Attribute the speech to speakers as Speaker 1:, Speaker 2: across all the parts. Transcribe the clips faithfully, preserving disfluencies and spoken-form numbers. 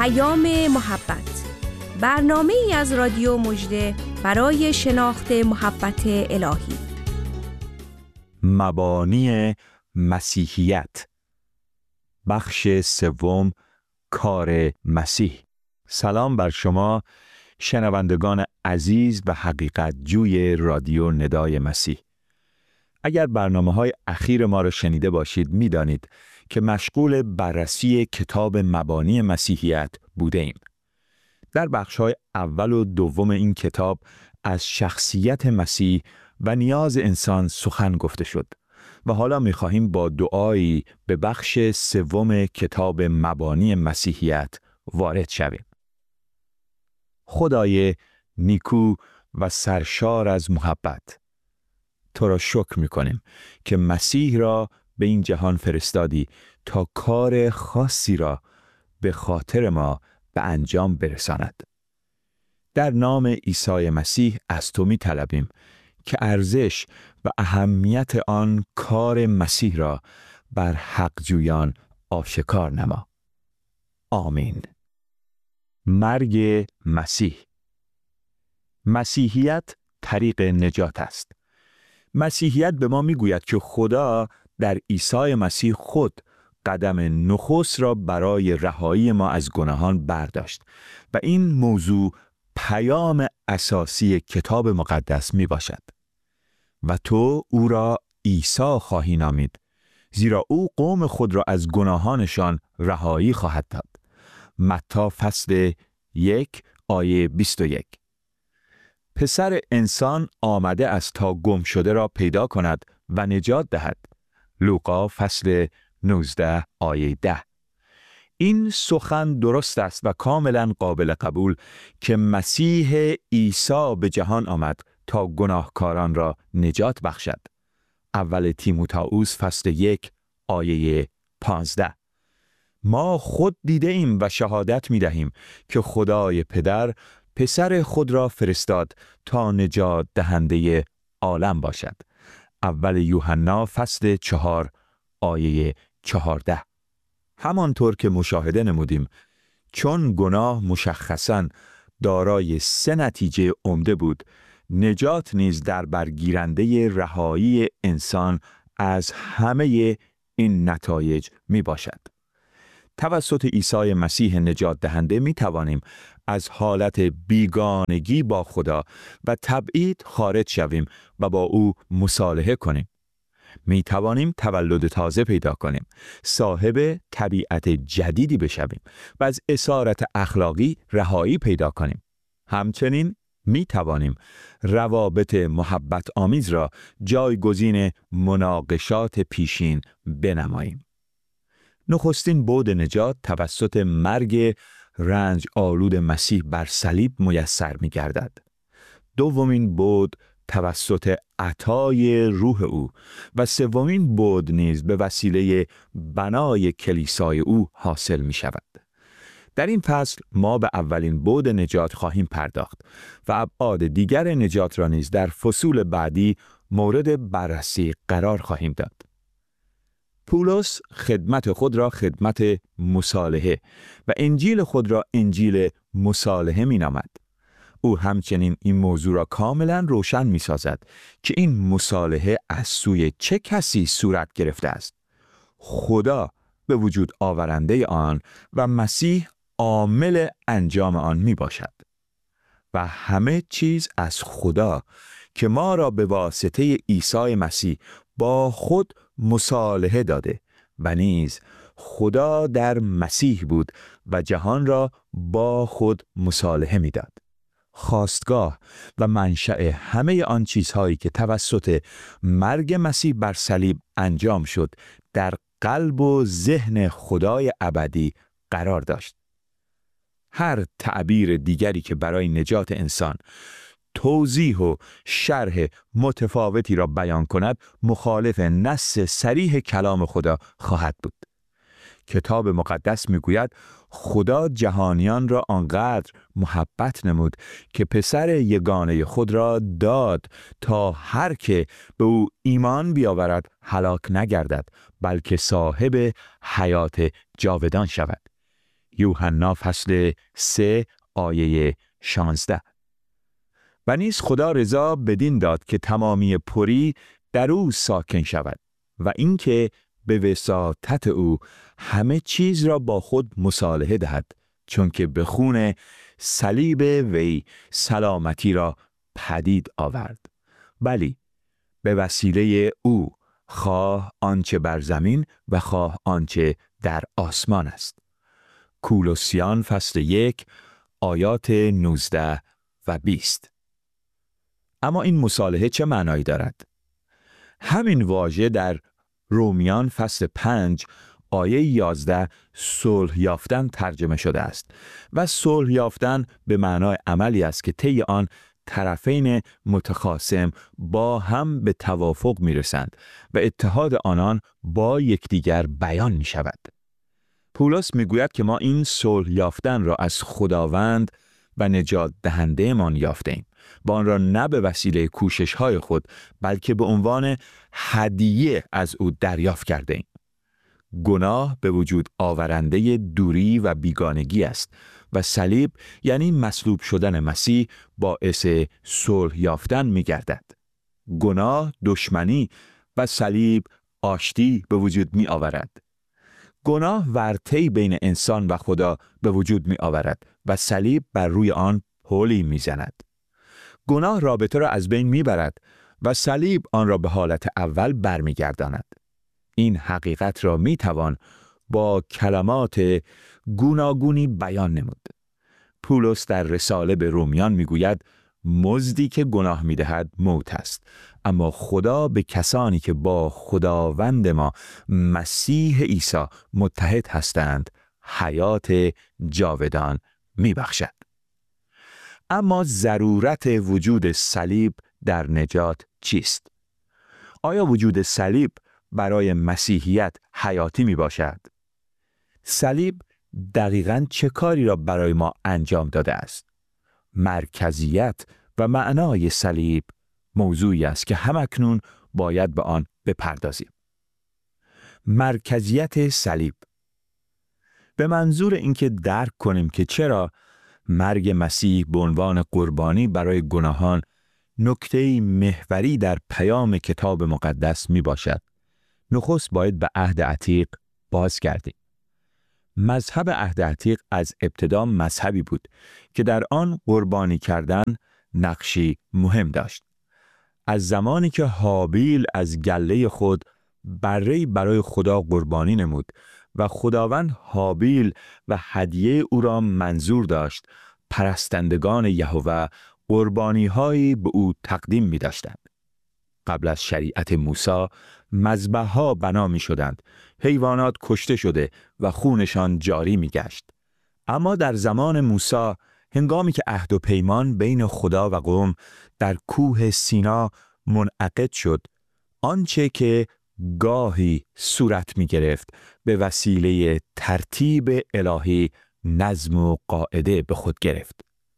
Speaker 1: پیام محبت، برنامه ای از رادیو مژده برای شناخت محبت الهی.
Speaker 2: مبانی مسیحیت، بخش سوم، کار مسیح. سلام بر شما شنوندگان عزیز و حقیقت جوی رادیو ندای مسیح. اگر برنامه‌های اخیر ما را شنیده باشید می‌دانید که مشغول بررسی کتاب مبانی مسیحیت بوده ایم. در بخش‌های اول و دوم این کتاب از شخصیت مسیح و نیاز انسان سخن گفته شد و حالا می‌خواهیم با دعایی به بخش سوم کتاب مبانی مسیحیت وارد شویم. خدای نیکو و سرشار از محبت، تو را شکر می‌کنیم که مسیح را به این جهان فرستادی تا کار خاصی را به خاطر ما به انجام برساند. در نام عیسی مسیح از تو می‌طلبیم که ارزش و اهمیت آن کار مسیح را بر حق جویان آشکار نما. آمین. مرگ مسیح. مسیحیت طریق نجات است. مسیحیت به ما میگوید که خدا در عیسی مسیح خود قدم نخست را برای رهایی ما از گناهان برداشت و این موضوع پیام اساسی کتاب مقدس می باشد. و تو او را عیسی خواهی نامید، زیرا او قوم خود را از گناهانشان رهایی خواهد داد. متی فصل یک آیه بیست و یک. پسر انسان آمده است تا گم شده را پیدا کند و نجات دهد. لوقا فصل نوزده آیه ده. این سخن درست است و کاملا قابل قبول که مسیح عیسی به جهان آمد تا گناهکاران را نجات بخشد. اول تیموتائوس فصل یک آیه پانزده. ما خود دیده ایم و شهادت می دهیم که خدای پدر پسر خود را فرستاد تا نجات دهنده عالم باشد. اول یوحنا فصل چهار آیه چهارده. همانطور که مشاهده نمودیم، چون گناه مشخصاً دارای سه نتیجه عمده بود، نجات نیز در برگیرنده رهایی انسان از همه این نتایج می باشد. توسط عیسی مسیح نجات دهنده می توانیم از حالت بیگانگی با خدا و تبعید خارج شویم و با او مصالحه کنیم. می توانیم تولد تازه پیدا کنیم، صاحب طبیعت جدیدی بشویم و از اسارت اخلاقی رهایی پیدا کنیم. همچنین می توانیم روابط محبت آمیز را جایگزین مناقشات پیشین بنماییم. نخستین بعد نجات توسط مرگ رنج آلود مسیح بر صلیب میسر می گردد. دومین بعد توسط عطای روح او و سومین بعد نیز به وسیله بنای کلیسای او حاصل می شود. در این فصل ما به اولین بعد نجات خواهیم پرداخت و ابعاد دیگر نجات را نیز در فصول بعدی مورد بررسی قرار خواهیم داد. پولس خدمت خود را خدمت مصالحه و انجیل خود را انجیل مصالحه می نامد. او همچنین این موضوع را کاملا روشن می سازد که این مصالحه از سوی چه کسی صورت گرفته است. خدا به وجود آورنده آن و مسیح عامل انجام آن می باشد. و همه چیز از خدا که ما را به واسطه عیسی مسیح با خود مصالحه داده و نیز خدا در مسیح بود و جهان را با خود مصالحه می داد. خواستگاه و منشأ همه آن چیزهایی که توسط مرگ مسیح بر صلیب انجام شد در قلب و ذهن خدای ابدی قرار داشت. هر تعبیر دیگری که برای نجات انسان توضیح و شرح متفاوتی را بیان کند مخالف نص صریح کلام خدا خواهد بود. کتاب مقدس میگوید خدا جهانیان را آنقدر محبت نمود که پسر یگانه خود را داد تا هر که به او ایمان بیاورد هلاک نگردد بلکه صاحب حیات جاودان شود. یوحنا فصل سه آیه شانزده. و نیز خدا رضا بدین داد که تمامی پری در او ساکن شود و اینکه به وساطت او همه چیز را با خود مصالحه دهد، چون که به خون صلیب وی سلامتی را پدید آورد. بلی به وسیله او، خواه آنچه بر زمین و خواه آنچه در آسمان است. کولوسیان فصل یک آیات نوزده و بیست. اما این مصالحه چه معنایی دارد؟ همین واژه در رومیان فصل پنج آیه یازده صلح یافتن ترجمه شده است و صلح یافتن به معنای عملی است که طی آن طرفین متخاصم با هم به توافق میرسند و اتحاد آنان با یکدیگر بیان می شود. پولس میگوید که ما این صلح یافتن را از خداوند و نجات دهنده مان یافتیم و آن را نه به وسیله کوشش های خود بلکه به عنوان هدیه از او دریافت کرده ایم. گناه به وجود آورنده دوری و بیگانگی است و صلیب یعنی مصلوب شدن مسیح باعث صلح یافتن می گردد. گناه دشمنی و صلیب آشتی به وجود می آورد. گناه ورطه‌ای بین انسان و خدا به وجود می آورد و صلیب بر روی آن پلی می زند. گناه رابطه را از بین می برد و صلیب آن را به حالت اول برمی گرداند. این حقیقت را می توان با کلمات گوناگونی بیان نمود. پولس در رساله به رومیان می گوید مزدی که گناه می دهد موت است، اما خدا به کسانی که با خداوند ما مسیح عیسی متحد هستند حیات جاودان می بخشد. اما ضرورت وجود صلیب در نجات چیست؟ آیا وجود صلیب برای مسیحیت حیاتی می باشد؟ صلیب دقیقاً چه کاری را برای ما انجام داده است؟ مرکزیت و معنای صلیب موضوعی است که همکنون باید به آن بپردازیم. مرکزیت صلیب به منظور اینکه درک کنیم که چرا مرگ مسیح به عنوان قربانی برای گناهان نکته محوری در پیام کتاب مقدس می باشد، نخست باید به عهد عتیق بازگردیم. مذهب عهد عتیق از ابتدا مذهبی بود که در آن قربانی کردن نقشی مهم داشت. از زمانی که هابیل از گله خود بره‌ای برای خدا قربانی نمود و خداوند هابیل و هدیه او را منظور داشت، پرستندگان یهوه قربانی‌هایی به او تقدیم می‌داشتند. قبل از شریعت موسی مذبح‌ها بنا می‌شدند، حیوانات کشته شده و خونشان جاری می‌گشت. اما در زمان موسی، هنگامی که عهد و پیمان بین خدا و قوم در کوه سینا منعقد شد، آنچه که گاهی صورت می‌گرفت به وسیله ترتیب الهی نظم و قاعده به خود گرفت.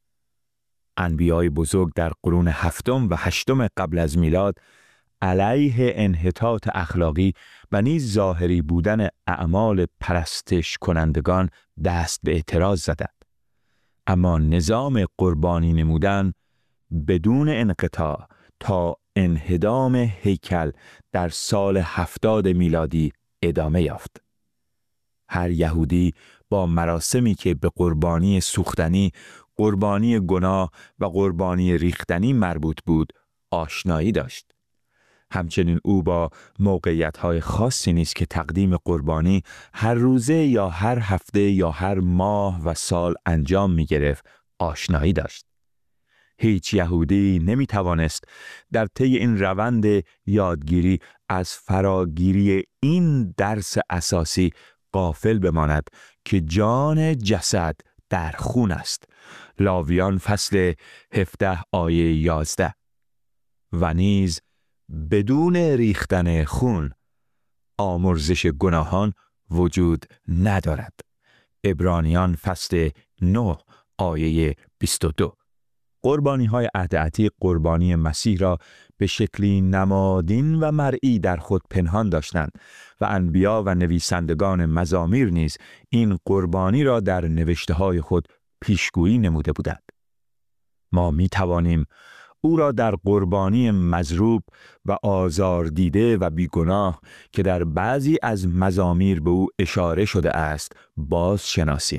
Speaker 2: انبیای بزرگ در قرون هفتم و هشتم قبل از میلاد علیه انحطاط اخلاقی و نیز ظاهری بودن اعمال پرستش کنندگان دست به اعتراض زدند. اما نظام قربانی نمودن بدون انقطاع تا انهدام هیکل در سال هفتاد میلادی ادامه یافت. هر یهودی با مراسمی که به قربانی سوختنی، قربانی گناه و قربانی ریختنی مربوط بود آشنایی داشت. همچنین او با موقعیت‌های خاصی نیز که تقدیم قربانی هر روزه یا هر هفته یا هر ماه و سال انجام می‌گرفت آشنایی داشت. هیچ یهودی نمی‌توانست در طی این روند یادگیری از فراگیری این درس اساسی غافل بماند که جان جسد در خون است. لاویان فصل هفده آیه یازده. و نیز بدون ریختن خون آمرزش گناهان وجود ندارد. عبرانیان فصل نه آیه بیست و دو. قربانی‌های عهد عتیق قربانی مسیح را به شکلی نمادین و مرئی در خود پنهان داشتند و انبیا و نویسندگان مزامیر نیز این قربانی را در نوشته‌های خود پیشگویی نموده بودند. ما می توانیم او را در قربانی مضروب و آزار دیده و بیگناه که در بعضی از مزامیر به او اشاره شده است باز شناسیم.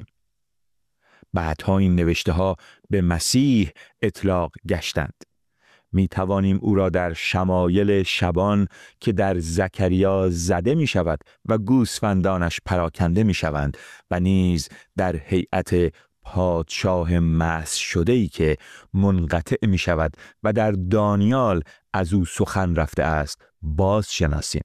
Speaker 2: بعدها این نوشته ها به مسیح اطلاق گشتند. می توانیم او را در شمایل شبان که در زکریا زده می شود و گوسفندانش پراکنده می شوند و نیز در هیئت پادشاه مسح شده‌ای که منقطع می شود و در دانیال از او سخن رفته است باز شناسیم.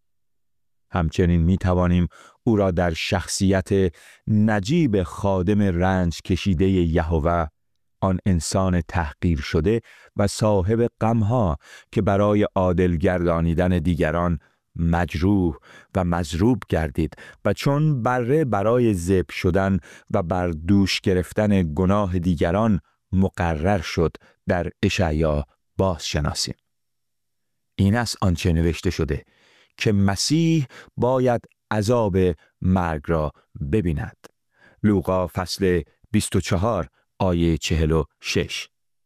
Speaker 2: همچنین می توانیم او را در شخصیت نجیب خادم رنج کشیده یهوه، آن انسان تحقیر شده و صاحب غمها که برای عادل گردانیدن دیگران مجروح و مضروب گردید و چون بره برای ذبح شدن و بر دوش گرفتن گناه دیگران مقرر شد در اشعیا باز شناسیم. این است آنچه نوشته شده که مسیح باید عذاب مرگ را ببیند. لوقا فصل بیست و چهار آیه چهل و شش.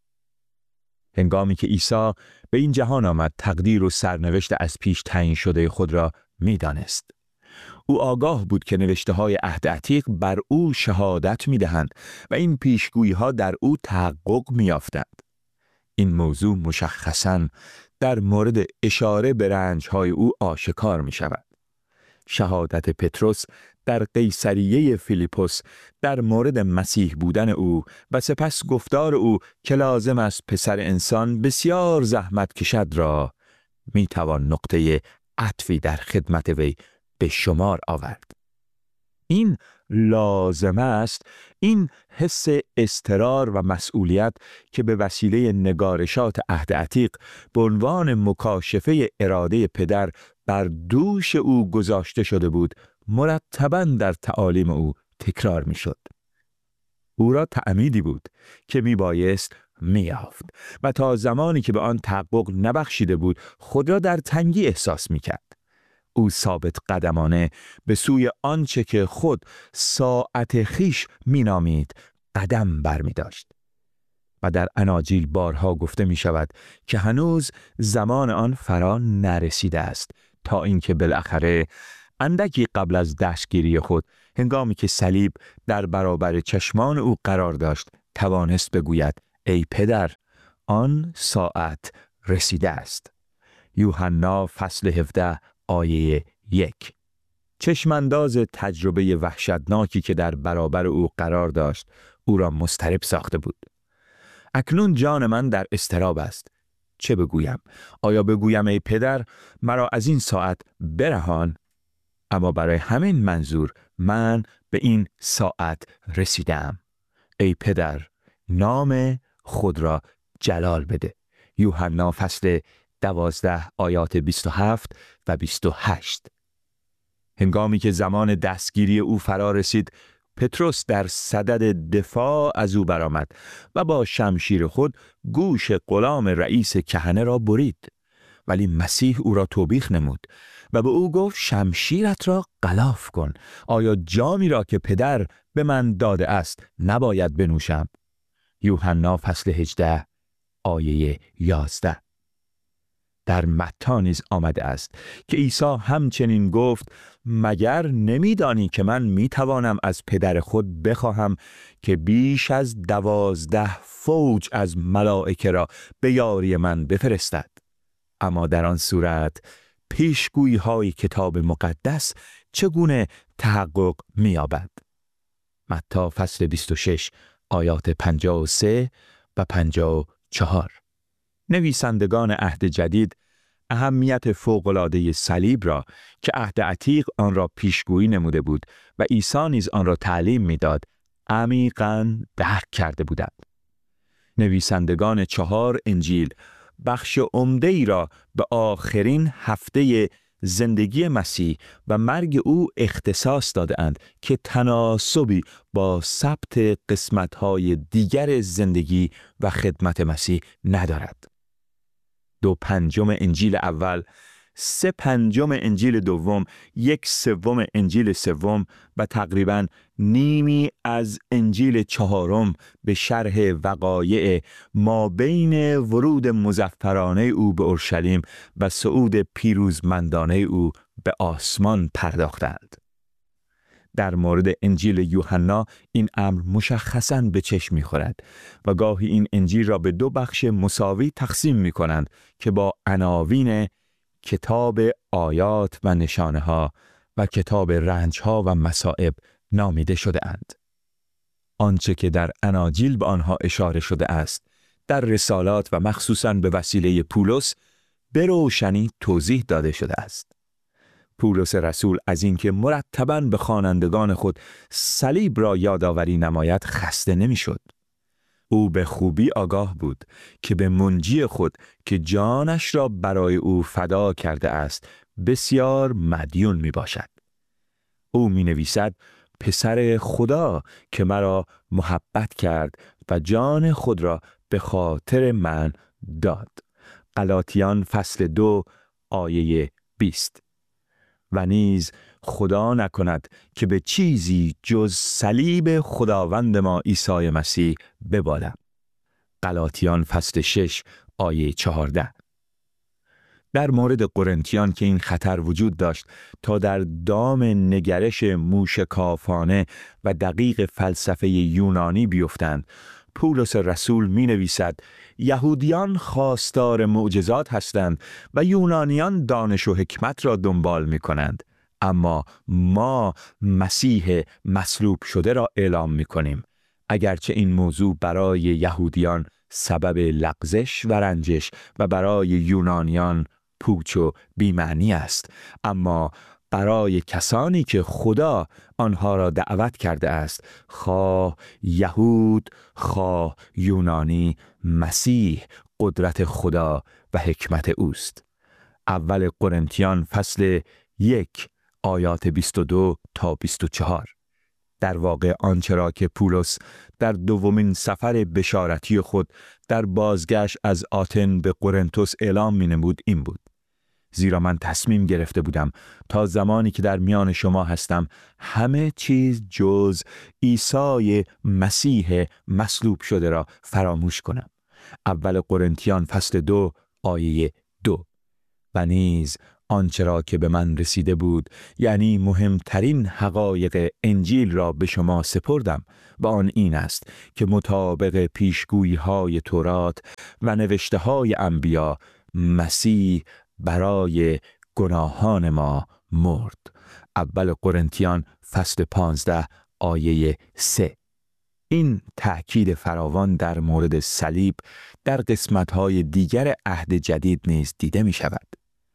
Speaker 2: هنگامی که عیسی به این جهان آمد تقدیر و سرنوشت از پیش تعیین شده خود را می دانست. او آگاه بود که نوشته های عهد عتیق بر او شهادت می دهند و این پیشگویی ها در او تحقق می یافتند. این موضوع مشخصاً در مورد اشاره به رنج های او آشکار می شود. شهادت پتروس در قیصریه فیلیپوس در مورد مسیح بودن او و سپس گفتار او که لازم است پسر انسان بسیار زحمت کشد را می توان نقطه عطفی در خدمت وی به شمار آورد. این لازم است، این حس اضطرار و مسئولیت که به وسیله نگارشات عهد عتیق به عنوان مکاشفه اراده پدر بر دوش او گذاشته شده بود، مرتباً در تعالیم او تکرار می شد. او را تعمیدی بود که می بایست می یافت و تا زمانی که به آن تحقق نبخشیده بود خود را در تنگی احساس می کرد. او ثابت قدمانه به سوی آنچه که خود ساعت خیش می نامید قدم بر می داشت. و در اناجیل بارها گفته می شود که هنوز زمان آن فرا نرسیده است تا اینکه بالاخره اندکی قبل از دستگیری خود، هنگامی که صلیب در برابر چشمان او قرار داشت، توانست بگوید ای پدر، آن ساعت رسیده است. یوحنا فصل هفده آیه یک. چشمانداز تجربه وحشتناکی که در برابر او قرار داشت او را مضطرب ساخته بود. اکنون جان من در اضطراب است. چه بگویم؟ آیا بگویم ای پدر مرا از این ساعت برهان؟ اما برای همین منظور من به این ساعت رسیدم. ای پدر، نام خود را جلال بده. یوحنا فصل دوازده آیات بیست و هفت و بیست و هشت. هنگامی که زمان دستگیری او فرا رسید، پتروس در صدد دفاع از او برآمد و با شمشیر خود گوش غلام رئیس کهنه را برید. ولی مسیح او را توبیخ نمود و به او گفت شمشیرت را غلاف کن. آیا جامی را که پدر به من داده است نباید بنوشم؟ یوحنا فصل هجده آیه یازده. در متی نیز آمده است که عیسی همچنین گفت مگر نمیدانی که من میتوانم از پدر خود بخواهم که بیش از دوازده فوج از ملائکه را به یاری من بفرستد؟ اما در آن صورت پیشگویی های کتاب مقدس چگونه تحقق می‌یابد؟ متی فصل بیست و شش آیات پنجاه و سه و پنجاه و چهار. نویسندگان عهد جدید اهمیت فوق‌العاده صلیب را که عهد عتیق آن را پیشگویی نموده بود و عیسی نیز آن را تعلیم می‌داد، عمیقاً درک کرده بودند. نویسندگان چهار انجیل بخش عمده‌ای را به آخرین هفته زندگی مسیح و مرگ او اختصاص داده‌اند که تناسبی با ثبت قسمت‌های دیگر زندگی و خدمت مسیح ندارد. دو پنجم انجیل اول، سه پنجم انجیل دوم، یک سوم انجیل سوم و تقریباً نیمی از انجیل چهارم به شرح وقایع ما بین ورود مظفرانه او به اورشلیم و صعود پیروزمندانه او به آسمان پرداختند. در مورد انجیل یوحنا این امر مشخصاً به چشم می‌خورد و گاهی این انجیل را به دو بخش مساوی تقسیم می‌کنند که با عناوین کتاب آیات و نشانه ها و کتاب رنج ها و مصائب نامیده شده اند. آنچه که در اناجیل به آنها اشاره شده است، در رسالات و مخصوصاً به وسیله پولس به روشنی توضیح داده شده است. پولس رسول از اینکه مرتباً به خوانندگان خود صلیب را یادآوری نماید خسته نمی‌شد. او به خوبی آگاه بود که به منجی خود که جانش را برای او فدا کرده است بسیار مدیون می باشد. او می نویسد پسر خدا که مرا محبت کرد و جان خود را به خاطر من داد. غلاطیان فصل دو آیه بیست. و نیز خدا نکند که به چیزی جز صلیب خداوند ما عیسی مسیح ببالم. غلاطیان فصل شش آیه چهارده. در مورد قرنتیان که این خطر وجود داشت تا در دام نگرش موشکافانه و دقیق فلسفه یونانی بیفتند، پولس رسول می نویسد یهودیان خواستار معجزات هستند و یونانیان دانش و حکمت را دنبال می کنند، اما ما مسیح مصلوب شده را اعلام می کنیم. اگرچه این موضوع برای یهودیان سبب لغزش و رنجش و برای یونانیان پوچ و بی‌معنی است، اما برای کسانی که خدا آنها را دعوت کرده است، خواه یهود خواه یونانی، مسیح قدرت خدا و حکمت اوست. اول قرنتیان فصل یک آیات بیست و دو تا بیست و چهار. در واقع آنچه را که پولس در دومین سفر بشارتی خود در بازگشت از آتن به قرنتس اعلام می نمود این بود: زیرا من تصمیم گرفته بودم تا زمانی که در میان شما هستم همه چیز جز عیسی مسیح مصلوب شده را فراموش کنم. اول قرنتیان فصل دو آیه دو. و نیز آنچه را که به من رسیده بود، یعنی مهمترین حقایق انجیل را به شما سپردم و آن این است که مطابق پیشگویی های تورات و نوشته های انبیا مسیح برای گناهان ما مرد. اول قرنتیان فصل پانزده آیه سه. این تأکید فراوان در مورد صلیب در قسمت‌های دیگر عهد جدید نیز دیده می شود.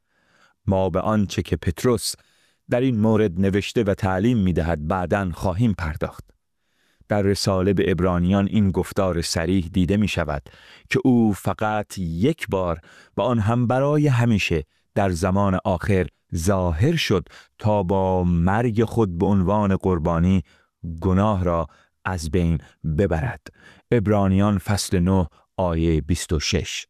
Speaker 2: ما به آنچه که پتروس در این مورد نوشته و تعلیم می دهد بعداً خواهیم پرداخت. در رساله به عبرانیان این گفتار صریح دیده می شود که او فقط یک بار و آن هم برای همیشه در زمان آخر ظاهر شد تا با مرگ خود به عنوان قربانی گناه را از بین ببرد. عبرانیان فصل نه آیه بیست و شش.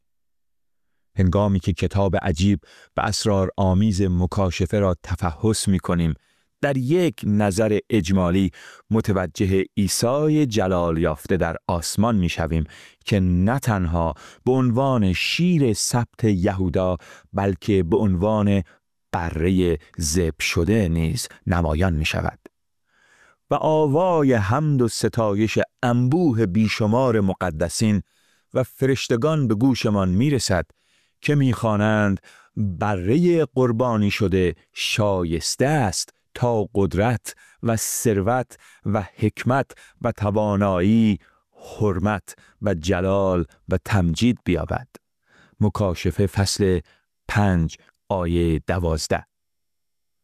Speaker 2: هنگامی که کتاب عجیب و اسرار آمیز مکاشفه را تفحص می کنیم، در یک نظر اجمالی متوجه عیسی جلال یافته در آسمان می شویم که نه تنها به عنوان شیر سبت یهودا بلکه به عنوان بره ذبح شده نیز نمایان می شود. و آوای حمد و ستایش انبوه بیشمار مقدسین و فرشتگان به گوشمان می رسد که می خوانند بره قربانی شده شایسته است تا قدرت و ثروت و حکمت و توانایی، حرمت و جلال و تمجید بیابد. مکاشفه فصل پنج آیه دوازده.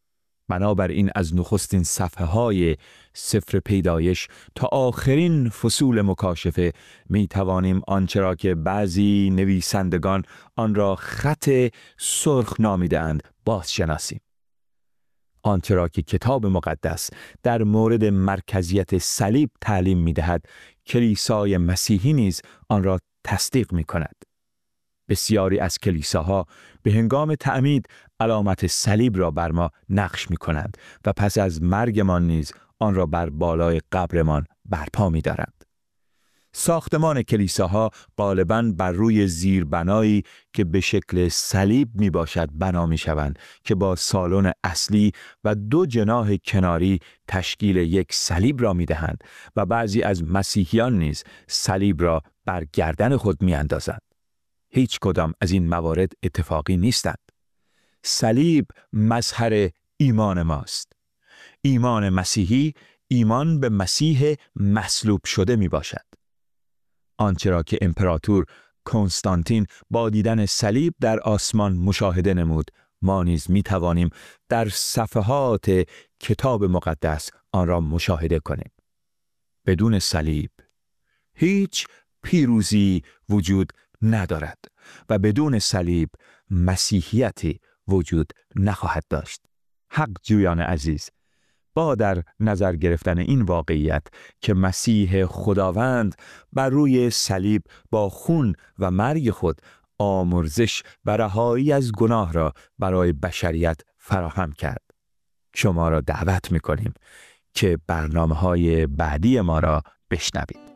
Speaker 2: بنابراین از نخستین صفحه های سفر پیدایش تا آخرین فصول مکاشفه می توانیم آنچه را که بعضی نویسندگان آن را خط سرخ نامیده‌اند بازشناسیم. آنچه را که کتاب مقدس در مورد مرکزیت صلیب تعلیم می دهد، کلیسای مسیحی نیز آن را تصدیق می کند. بسیاری از کلیساها به هنگام تعمید علامت صلیب را بر ما نقش می کنند و پس از مرگمان نیز آن را بر بالای قبرمان برپا می دارند. ساختمان کلیساها غالباً بر روی زیربنایی که به شکل صلیب می باشد بنا می شوند که با سالن اصلی و دو جناح کناری تشکیل یک صلیب را می دهند و بعضی از مسیحیان نیز صلیب را بر گردن خود می اندازند. هیچ کدام از این موارد اتفاقی نیستند. صلیب مظهر ایمان ماست. ایمان مسیحی ایمان به مسیح مصلوب شده می باشد. آنچه را که امپراتور کنستانتین با دیدن صلیب در آسمان مشاهده نمود، ما نیز می توانیم در صفحات کتاب مقدس آن را مشاهده کنیم. بدون صلیب هیچ پیروزی وجود ندارد و بدون صلیب مسیحیتی وجود نخواهد داشت. حق جویان عزیز، با در نظر گرفتن این واقعیت که مسیح خداوند بر روی صلیب با خون و مرگ خود آمرزش و رهایی از گناه را برای بشریت فراهم کرد، شما را دعوت می‌کنیم که برنامه‌های بعدی ما را بشنوید.